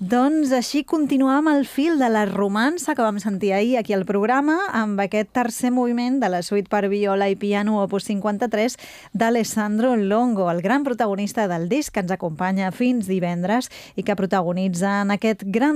Doncs així continuam el fil de la romança que vam sentir ahir aquí al programa amb aquest tercer moviment de la suite per viola i piano opus 53 d'Alessandro Longo, el gran protagonista del disc que ens acompanya fins divendres i que protagonitza en aquest gran